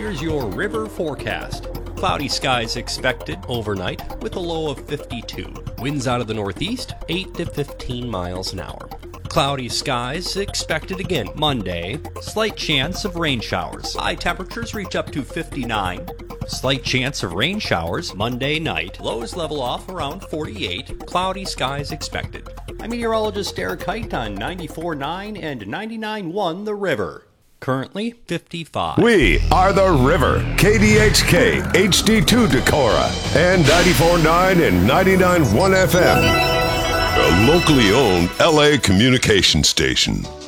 Here's your river forecast. Cloudy skies expected overnight with a low of 52. Winds out of the northeast, 8 to 15 miles an hour. Cloudy skies expected again Monday. Slight chance of rain showers. High temperatures reach up to 59. Slight chance of rain showers. Monday night, lows level off around 48. Cloudy skies expected. I'm meteorologist Derek Height on 94.9 and 99.1 The River. Currently 55. We are The River, KDHK, HD2 Decorah, and 94.9 and 99.1 FM. A locally owned LA communication station.